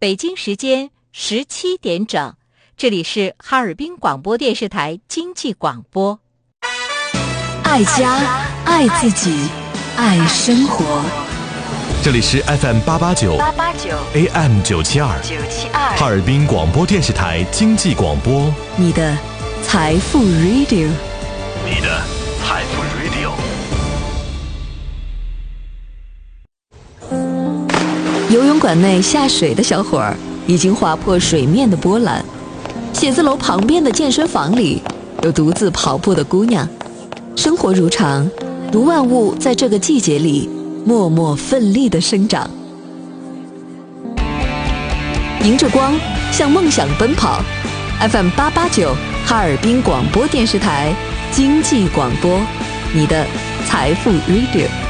北京时间17点整，这里是哈尔滨广播电视台经济广播。 爱家，爱自己，爱生活。 这里是 FM889 AM972 哈尔滨广播电视台经济广播， 你的财富 Radio， 你的财富 Radio。 游泳馆内下水的小伙儿已经划破水面的波澜，写字楼旁边的健身房里有独自跑步的姑娘。生活如常，读万物在这个季节里默默奋力地生长，迎着光向梦想奔跑。 FM889 哈尔滨广播电视台经济广播，你的财富 Radio。